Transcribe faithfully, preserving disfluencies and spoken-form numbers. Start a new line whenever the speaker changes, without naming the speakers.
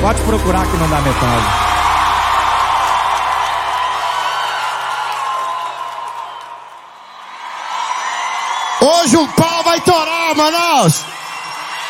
Pode procurar que não dá metade.
Hoje o pau vai torar, Manaus!